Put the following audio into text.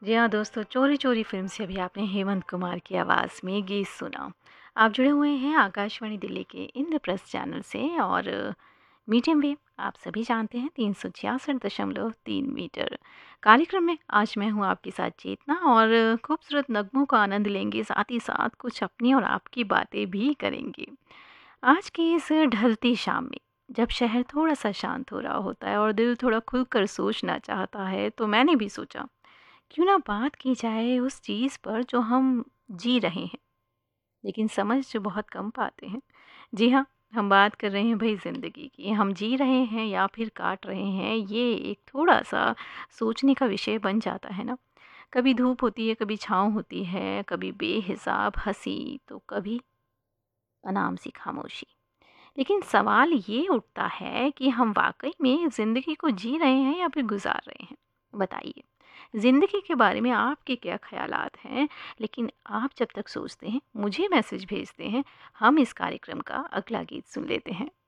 जी हाँ दोस्तों, चोरी चोरी फिल्म से अभी आपने हेमंत कुमार की आवाज़ में गीत सुना। आप जुड़े हुए हैं आकाशवाणी दिल्ली के इंद्रप्रस्थ चैनल से और मीडियम वेव आप सभी जानते हैं 366.3 मीटर। कार्यक्रम में आज मैं हूँ आपके साथ चेतना और खूबसूरत नगमों का आनंद लेंगे, साथ ही साथ कुछ अपनी और आपकी बातें भी करेंगे। आज की इस ढलती शाम में जब शहर थोड़ा सा शांत हो रहा होता है और दिल थोड़ा खुलकर सोचना चाहता है, तो मैंने भी सोचा क्यों ना बात की जाए उस चीज़ पर जो हम जी रहे हैं लेकिन समझ जो बहुत कम पाते हैं। जी हाँ, हम बात कर रहे हैं भाई ज़िंदगी की। हम जी रहे हैं या फिर काट रहे हैं, ये एक थोड़ा-सा सोचने का विषय बन जाता है ना। कभी धूप होती है, कभी छाँव होती है, कभी बेहिसाब हँसी, तो कभी अनाम सी खामोशी। लेकिन सवाल ये उठता है कि हम वाक़ई में ज़िंदगी को जी रहे हैं या फिर गुज़ार रहे हैं? बताइए। ज़िंदगी के बारे में आपके क्या ख़यालात हैं? लेकिन आप जब तक सोचते हैं, मुझे मैसेज भेजते हैं, हम इस कार्यक्रम का अगला गीत सुन लेते हैं।